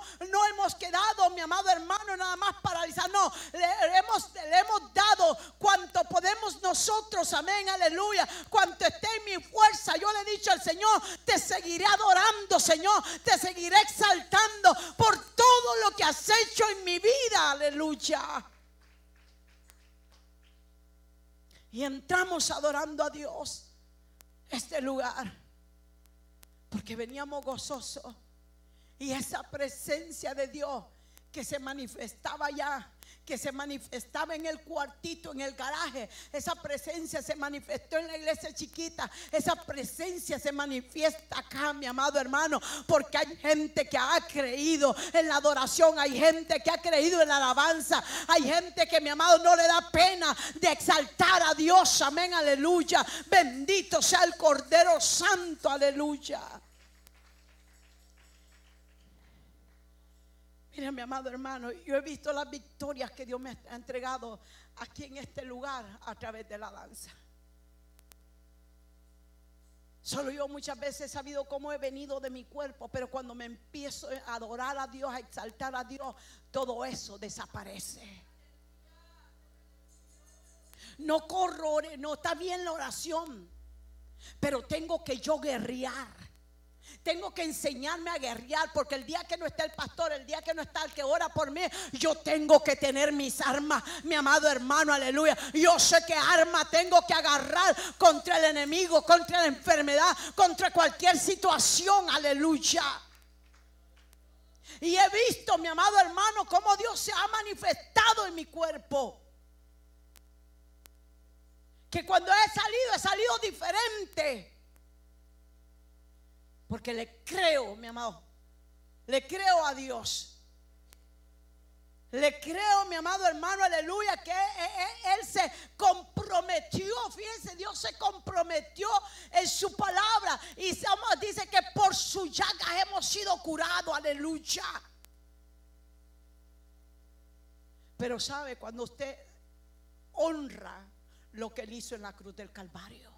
no hemos quedado, mi amado hermano, nada más paralizados. No, le hemos dado cuanto podemos nosotros, amén, aleluya, cuanto esté en mi fuerza. Yo le he dicho al Señor: te seguiré adorando, Señor, te seguiré exaltando por todo lo que has hecho en mi vida, aleluya. Y entramos adorando a Dios este lugar, porque veníamos gozosos. Y esa presencia de Dios que se manifestaba allá, que se manifestaba en el cuartito, en el garaje, esa presencia se manifestó en la iglesia chiquita. Esa presencia se manifiesta acá, mi amado hermano, porque hay gente que ha creído en la adoración, hay gente que ha creído en la alabanza, hay gente que, mi amado, no le da pena de exaltar a Dios, amén, aleluya. Bendito sea el Cordero Santo, aleluya. Mira, mi amado hermano, yo he visto las victorias que Dios me ha entregado aquí en este lugar a través de la danza. Solo yo muchas veces he sabido cómo he venido de mi cuerpo, pero cuando me empiezo a adorar a Dios, a exaltar a Dios, todo eso desaparece. No corro, no está bien la oración, pero tengo que yo guerrear. Tengo que enseñarme a guerrear, porque el día que no está el pastor, el día que no está el que ora por mí, yo tengo que tener mis armas, mi amado hermano, aleluya. Yo sé qué arma tengo que agarrar contra el enemigo, contra la enfermedad, contra cualquier situación, aleluya. Y he visto, mi amado hermano, cómo Dios se ha manifestado en mi cuerpo. Que cuando he salido diferente. Porque le creo, mi amado, le creo a Dios. Le creo, mi amado hermano, aleluya, que Él se comprometió. Fíjense, Dios se comprometió en su palabra. Y dice que por su llaga hemos sido curados, aleluya. Pero sabe, cuando usted honra lo que Él hizo en la cruz del Calvario,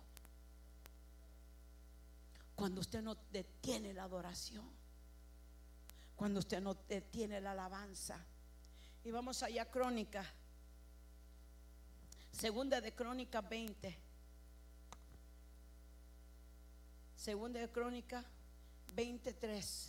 cuando usted no detiene la adoración, cuando usted no detiene la alabanza. Y vamos allá a Crónicas, segunda de Crónicas 20, segunda de Crónicas 23.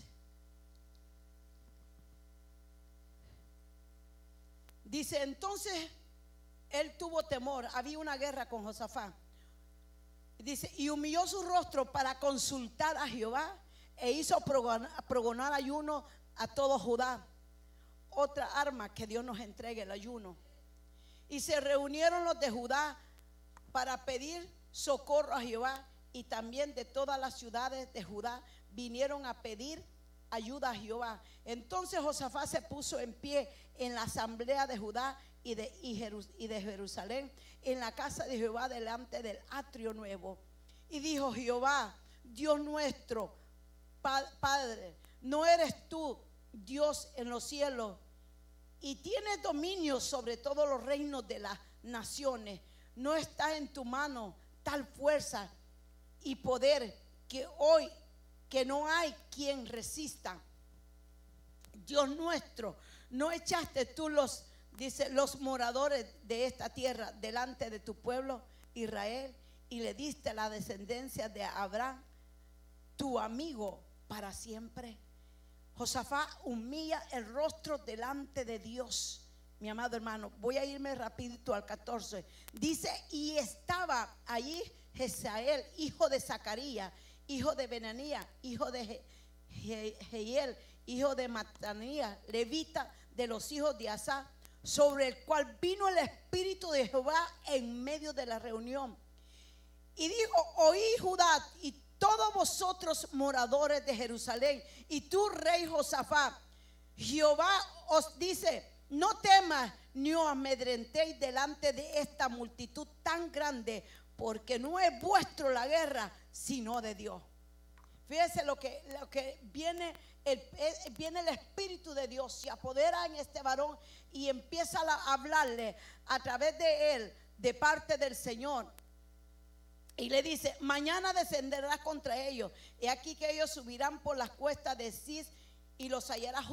Dice: entonces él tuvo temor, había una guerra con Josafat. Dice: y humilló su rostro para consultar a Jehová, e hizo pregonar ayuno a todo Judá. Otra arma que Dios nos entregue, el ayuno. Y se reunieron los de Judá para pedir socorro a Jehová, y también de todas las ciudades de Judá vinieron a pedir ayuda a Jehová. Entonces Josafat se puso en pie en la asamblea de Judá y de Jerusalén, en la casa de Jehová, delante del atrio nuevo, y dijo: Jehová, Dios nuestro, Padre, ¿no eres tú Dios en los cielos y tienes dominio sobre todos los reinos de las naciones? ¿No está en tu mano tal fuerza y poder que hoy que no hay quien resista? Dios nuestro, ¿no echaste tú los moradores de esta tierra delante de tu pueblo Israel, y le diste a la descendencia de Abraham, tu amigo, para siempre? Josafat humilla el rostro delante de Dios. Mi amado hermano, voy a irme rapidito al 14. Dice: y estaba allí Jezael, hijo de Zacarías, hijo de Benanías, hijo de Jehiel, hijo de Matanías, levita de los hijos de Asaf, sobre el cual vino el Espíritu de Jehová en medio de la reunión. Y dijo: oí Judá y todos vosotros moradores de Jerusalén, y tú, rey Josafat, Jehová os dice: no temas ni os amedrentéis delante de esta multitud tan grande, porque no es vuestro la guerra, sino de Dios. Fíjense lo que viene el Espíritu de Dios, se apodera en este varón y empieza a hablarle a través de él, de parte del Señor. Y le dice: mañana descenderás contra ellos, y aquí que ellos subirán por las cuestas de Cis y los hallarás